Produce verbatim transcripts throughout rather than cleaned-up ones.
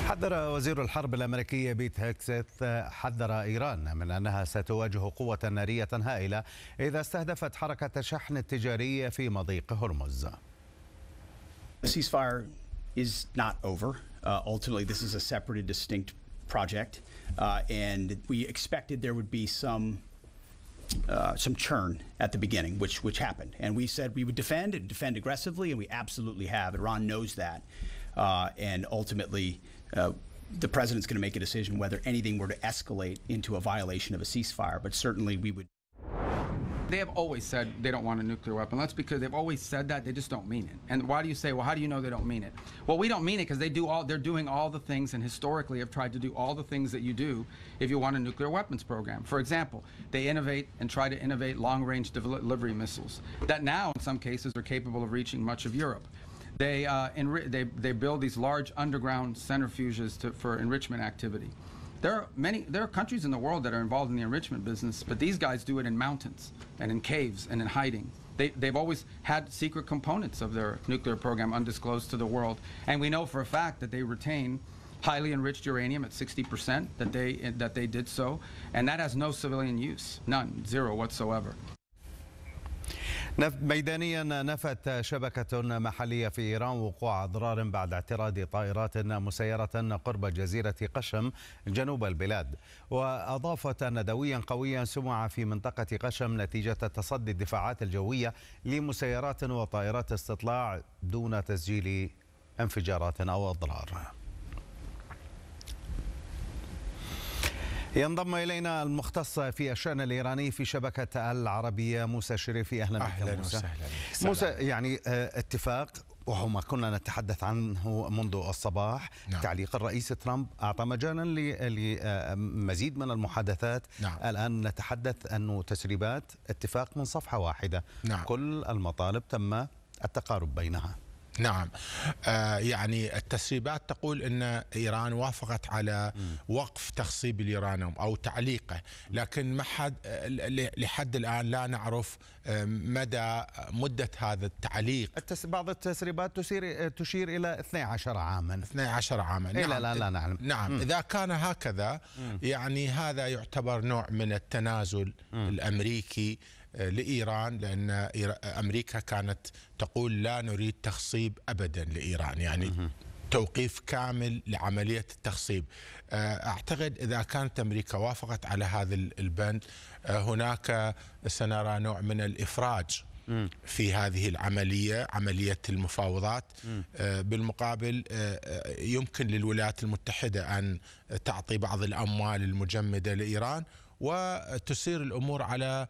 حذر وزير الحرب الأمريكي بيت هيكسث حذر إيران من أنها ستواجه قوة نارية هائلة إذا استهدفت حركة الشحن التجاري في مضيق هرمز. The ceasefire is not over. Uh, ultimately, this is a separate and distinct project, uh, and we expected there would be some uh, some churn at the beginning, which which happened. And we said we would defend and defend aggressively, and we absolutely have. Iran knows that, uh, and ultimately, uh, the president's going to make a decision whether anything were to escalate into a violation of a ceasefire. But certainly, we would. They have always said they don't want a nuclear weapon. That's because they've always said that. They just don't mean it. And why do you say, well, how do you know they don't mean it? Well, we don't mean it because they do all, they're doing all the things, and historically have tried to do all the things that you do if you want a nuclear weapons program. For example, they innovate and try to innovate long-range delivery missiles that now, in some cases, are capable of reaching much of Europe. They, uh, they, they build these large underground centrifuges to, for enrichment activity. There are many, there are countries in the world that are involved in the enrichment business, but these guys do it in mountains and in caves and in hiding. They, they've always had secret components of their nuclear program undisclosed to the world. And we know for a fact that they retain highly enriched uranium at sixty percent, that they, that they did so. And that has no civilian use, none, zero whatsoever. ميدانيا نفت شبكة محلية في إيران وقوع أضرار بعد اعتراض طائرات مسيرة قرب جزيرة قشم جنوب البلاد، وأضافت أن دويا قويا سمع في منطقة قشم نتيجة تصدي الدفاعات الجوية لمسيرات وطائرات استطلاع دون تسجيل انفجارات أو أضرار. ينضم إلينا المختص في الشأن الإيراني في شبكة العربية موسى الشريفي. أهلا بك أهلا موسى. وسهلا. موسى، يعني اتفاق وهو ما كنا نتحدث عنه منذ الصباح. نعم. تعليق الرئيس ترامب أعطى مجالا لمزيد من المحادثات. نعم. الآن نتحدث أنه تسريبات اتفاق من صفحة واحدة. نعم. كل المطالب تم التقارب بينها. نعم، آه يعني التسريبات تقول أن إيران وافقت على وقف تخصيب اليورانيوم أو تعليقه، لكن ما حد لحد الآن لا نعرف مدى مدة هذا التعليق. بعض التسريبات تشير تشير إلى اثني عشر عاما. اثني عشر عاما. نعم. لا لا لا نعلم. نعم، مم. إذا كان هكذا مم. يعني هذا يعتبر نوع من التنازل مم. الأمريكي لإيران، لأن أمريكا كانت تقول لا نريد تخصيب أبدا لإيران، يعني مه. توقيف كامل لعملية التخصيب. أعتقد إذا كانت أمريكا وافقت على هذا البند هناك سنرى نوع من الإفراج م. في هذه العملية، عملية المفاوضات. م. بالمقابل يمكن للولايات المتحدة أن تعطي بعض الأموال المجمدة لإيران وتسير الأمور على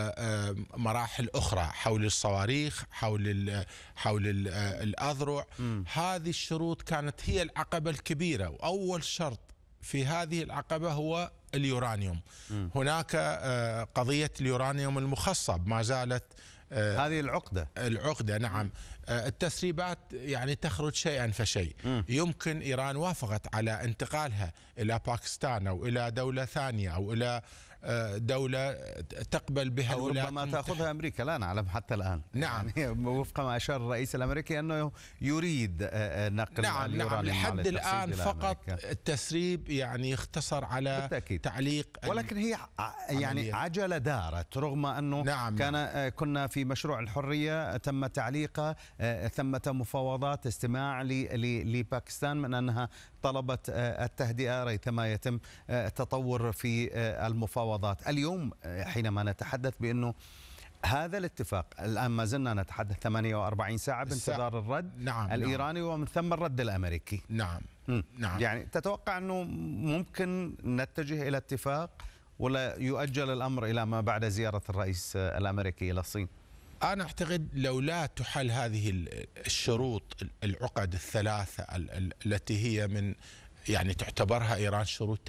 مراحل أخرى حول الصواريخ، حول ال حول ال الأذرع. م. هذه الشروط كانت هي العقبة الكبيرة، وأول شرط في هذه العقبة هو اليورانيوم. م. هناك قضية اليورانيوم المخصب ما زالت هذه العقدة العقدة نعم. التسريبات يعني تخرج شيئا فشيء. م. يمكن إيران وافقت على انتقالها إلى باكستان أو إلى دولة ثانية أو إلى دولة تقبل بها الولايات ربما تأخذها أمريكا، لا نعلم حتى الآن. نعم. يعني وفق ما أشار الرئيس الأمريكي أنه يريد نقل نعم اليورانيوم. نعم لحد الآن فقط التسريب يعني يختصر على بالتأكيد. تعليق، ولكن هي يعني عملية. عجلة دارت، رغم أنه نعم. كان كنا في مشروع الحرية تم تعليقه، ثمة مفاوضات استماع لباكستان من أنها طلبت التهدئة ريثما يتم تطور في المفاوضات. اليوم حينما نتحدث بأنه هذا الاتفاق، الآن ما زلنا نتحدث ثمانية وأربعين ساعة بانتظار الرد نعم الإيراني نعم. ومن ثم الرد الأمريكي. نعم نعم. يعني تتوقع أنه ممكن نتجه إلى اتفاق ولا يؤجل الأمر إلى ما بعد زيارة الرئيس الأمريكي إلى الصين؟ أنا أعتقد لو لا تحل هذه الشروط، العقد الثلاثة التي هي من يعني تعتبرها إيران شروط